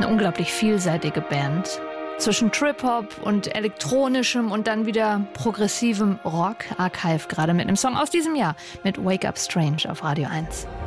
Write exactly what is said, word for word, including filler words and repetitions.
Eine unglaublich vielseitige Band. Zwischen Trip-Hop und elektronischem und dann wieder progressivem Rock. Archive gerade mit einem Song aus diesem Jahr mit Wake Up Strange auf Radio eins.